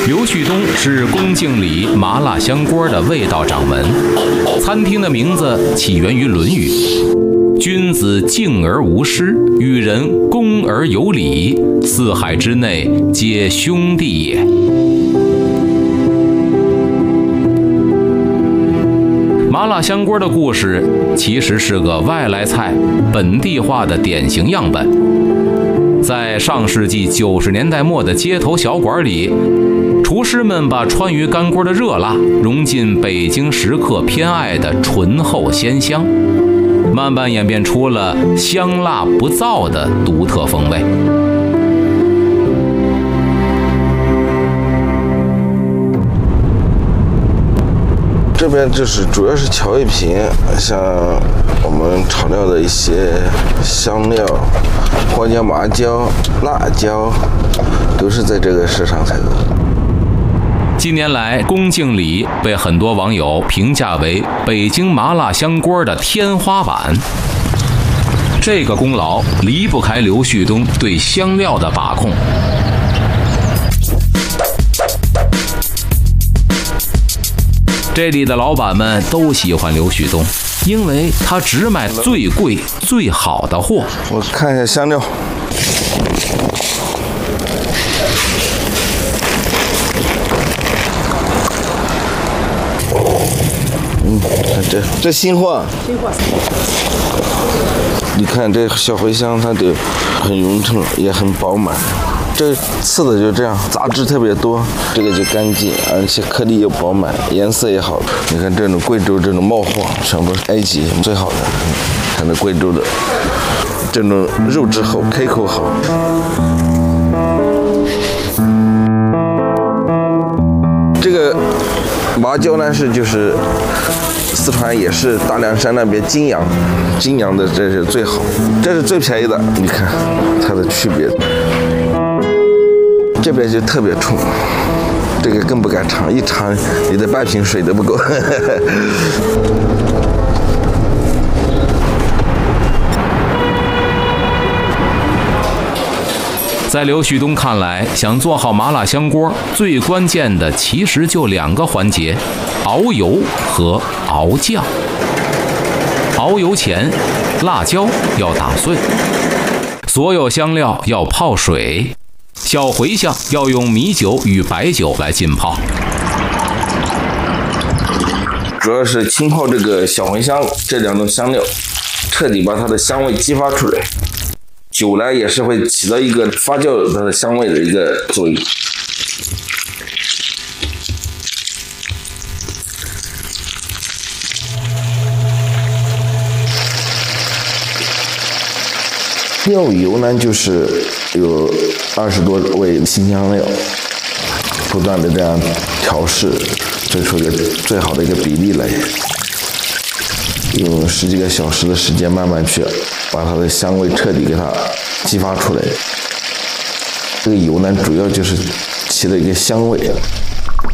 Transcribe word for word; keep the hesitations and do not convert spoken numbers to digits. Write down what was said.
刘旭东是宫敬里麻辣香锅的味道掌门，餐厅的名字起源于《论语》：君子敬而无失，与人恭而有礼，四海之内皆兄弟也。麻辣香锅的故事其实是个外来菜本地化的典型样本。在上世纪九十年代末的街头小馆里，厨师们把川渝干锅的热辣融进北京食客偏爱的醇厚鲜香，慢慢演变出了香辣不燥的独特风味。 这边就是主要是调味品，像我们炒料的一些香料、花椒、麻椒、辣椒，都是在这个市场采购。 近年来，宫敬里被很多网友评价为北京麻辣香锅的天花板。这个功劳离不开刘旭东对香料的把控。这里的老板们都喜欢刘旭东，因为他只买最贵最好的货。 我看一下香料，嗯，看这这新货，新货。你看这小茴香，它就很匀称，也很饱满。这刺的就这样，杂质特别多，这个就干净，而且颗粒又饱满，颜色也好。你看这种贵州这种冒黄，全部是埃及最好的，看这贵州的，这种肉质好，开口好。这个麻椒呢是就是四川也是大凉山那边金阳，金阳的这是最好，这是最便宜的。你看它的区别。这边就特别冲，这个更不敢尝，一尝你的半瓶水都不够。 在刘旭东看来，想做好麻辣香锅，最关键的其实就两个环节：熬油和熬酱。熬油前，辣椒要打碎，所有香料要泡水。小茴香要用米酒与白酒来浸泡， 主要是浸泡这个小茴香这两种香料，彻底把它的香味激发出来。酒呢也是会起到一个发酵它的香味的一个作用。料油呢，就是有二十多味新香料，不断的这样调试，做出一个最好的一个比例来，用十几个小时的时间慢慢去把它的香味彻底给它激发出来。这个油呢，主要就是起了一个香味。